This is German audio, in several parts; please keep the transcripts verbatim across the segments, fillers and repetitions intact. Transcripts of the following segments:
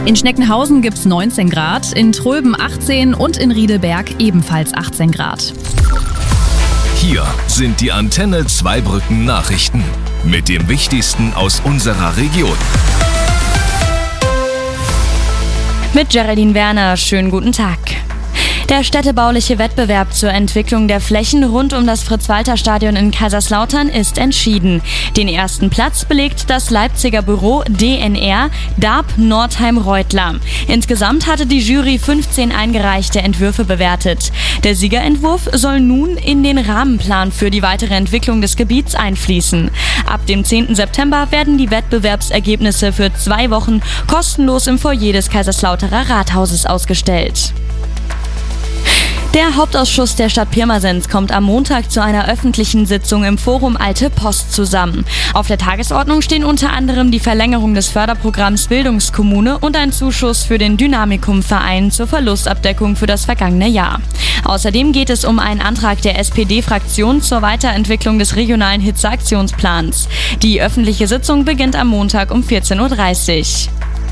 In Schneckenhausen gibt's neunzehn Grad, in Tröben achtzehn und in Riedelberg ebenfalls achtzehn Grad. Hier sind die Antenne Zweibrücken Nachrichten mit dem Wichtigsten aus unserer Region. Mit Geraldine Werner, schönen guten Tag. Der städtebauliche Wettbewerb zur Entwicklung der Flächen rund um das Fritz-Walter-Stadion in Kaiserslautern ist entschieden. Den ersten Platz belegt das Leipziger Büro D N R Darb Nordheim-Reutler. Insgesamt hatte die Jury fünfzehn eingereichte Entwürfe bewertet. Der Siegerentwurf soll nun in den Rahmenplan für die weitere Entwicklung des Gebiets einfließen. Ab dem zehnten September werden die Wettbewerbsergebnisse für zwei Wochen kostenlos im Foyer des Kaiserslauterer Rathauses ausgestellt. Der Hauptausschuss der Stadt Pirmasens kommt am Montag zu einer öffentlichen Sitzung im Forum Alte Post zusammen. Auf der Tagesordnung stehen unter anderem die Verlängerung des Förderprogramms Bildungskommune und ein Zuschuss für den Dynamikum-Verein zur Verlustabdeckung für das vergangene Jahr. Außerdem geht es um einen Antrag der S P D-Fraktion zur Weiterentwicklung des regionalen Hitzeaktionsplans. Die öffentliche Sitzung beginnt am Montag um vierzehn Uhr dreißig.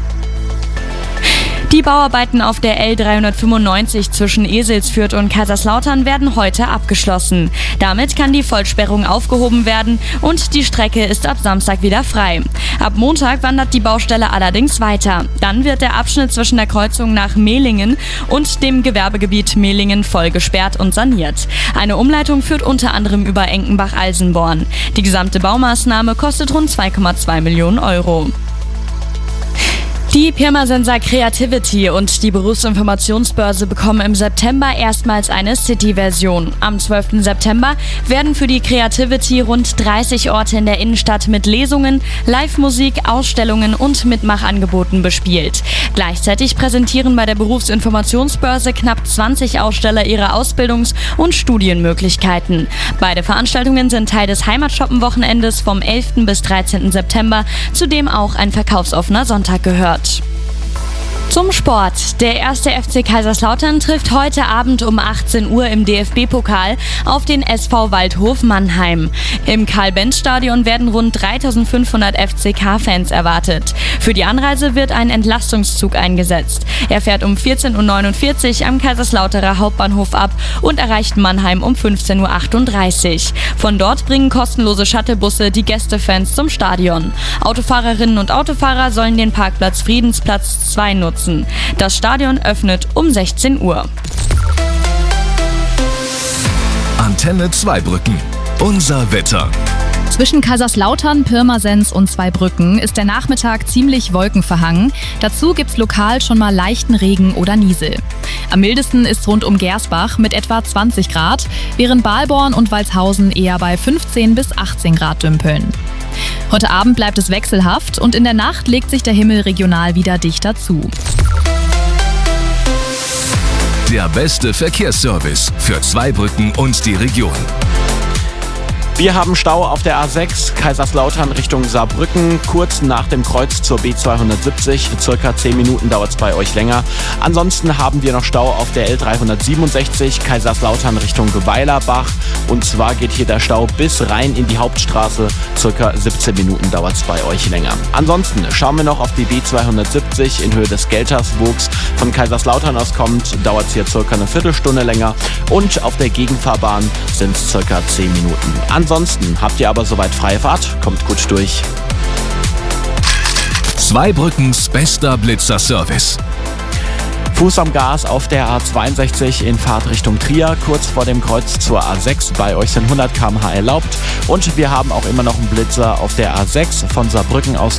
Die Bauarbeiten auf der L dreihundertfünfundneunzig zwischen Eselsfürth und Kaiserslautern werden heute abgeschlossen. Damit kann die Vollsperrung aufgehoben werden und die Strecke ist ab Samstag wieder frei. Ab Montag wandert die Baustelle allerdings weiter. Dann wird der Abschnitt zwischen der Kreuzung nach Mehlingen und dem Gewerbegebiet Mehlingen voll gesperrt und saniert. Eine Umleitung führt unter anderem über Enkenbach-Alsenborn. Die gesamte Baumaßnahme kostet rund zwei Komma zwei Millionen Euro. Die Pirmasenser Creativity und die Berufsinformationsbörse bekommen im September erstmals eine City-Version. Am zwölften September werden für die Creativity rund dreißig Orte in der Innenstadt mit Lesungen, Live-Musik, Ausstellungen und Mitmachangeboten bespielt. Gleichzeitig präsentieren bei der Berufsinformationsbörse knapp zwanzig Aussteller ihre Ausbildungs- und Studienmöglichkeiten. Beide Veranstaltungen sind Teil des Heimatshoppen-Wochenendes vom elften bis dreizehnten September, zu dem auch ein verkaufsoffener Sonntag gehört. Zum Sport. Der erste F C Kaiserslautern trifft heute Abend um achtzehn Uhr im D F B-Pokal auf den S V Waldhof Mannheim. Im Karl-Benz-Stadion werden rund dreitausendfünfhundert F C K-Fans erwartet. Für die Anreise wird ein Entlastungszug eingesetzt. Er fährt um vierzehn Uhr neunundvierzig am Kaiserslauterer Hauptbahnhof ab und erreicht Mannheim um fünfzehn Uhr achtunddreißig. Von dort bringen kostenlose Shuttlebusse die Gästefans zum Stadion. Autofahrerinnen und Autofahrer sollen den Parkplatz Friedensplatz zwei nutzen. Das Stadion öffnet um sechzehn Uhr. Antenne Zweibrücken. Unser Wetter. Zwischen Kaiserslautern, Pirmasens und Zweibrücken ist der Nachmittag ziemlich wolkenverhangen. Dazu gibt's lokal schon mal leichten Regen oder Niesel. Am mildesten ist rund um Gersbach mit etwa zwanzig Grad, während Balborn und Walshausen eher bei fünfzehn bis achtzehn Grad dümpeln. Heute Abend bleibt es wechselhaft und in der Nacht legt sich der Himmel regional wieder dichter zu. Der beste Verkehrsservice für Zweibrücken und die Region. Wir haben Stau auf der A sechs Kaiserslautern Richtung Saarbrücken, kurz nach dem Kreuz zur B zweihundertsiebzig. Circa zehn Minuten dauert es bei euch länger. Ansonsten haben wir noch Stau auf der L dreihundertsiebenundsechzig Kaiserslautern Richtung Geweilerbach. Und zwar geht hier der Stau bis rein in die Hauptstraße. Circa siebzehn Minuten dauert es bei euch länger. Ansonsten schauen wir noch auf die B zweihundertsiebzig in Höhe des Gelterswogs. Von Kaiserslautern aus kommt, dauert es hier circa eine Viertelstunde länger. Und auf der Gegenfahrbahn sind es circa zehn Minuten. Ansonsten habt ihr aber soweit freie Fahrt, kommt gut durch. Zweibrückens bester Blitzer-Service. Fuß am Gas auf der A zweiundsechzig in Fahrt Richtung Trier, kurz vor dem Kreuz zur A sechs. Bei euch sind hundert Kilometer pro Stunde erlaubt. Und wir haben auch immer noch einen Blitzer auf der A sechs von Saarbrücken aus